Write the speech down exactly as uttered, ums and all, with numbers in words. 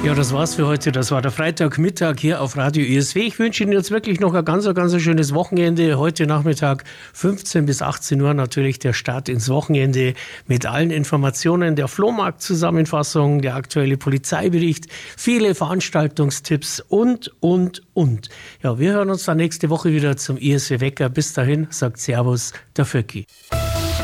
Ja, das war's für heute. Das war der Freitagmittag hier auf Radio I S W. Ich wünsche Ihnen jetzt wirklich noch ein ganz, ganz schönes Wochenende. Heute Nachmittag fünfzehn bis achtzehn Uhr natürlich der Start ins Wochenende mit allen Informationen, der Flohmarkt-Zusammenfassung, der aktuelle Polizeibericht, viele Veranstaltungstipps und, und, und. Ja, wir hören uns dann nächste Woche wieder zum I S W Wecker. Bis dahin sagt Servus, der Vöcki.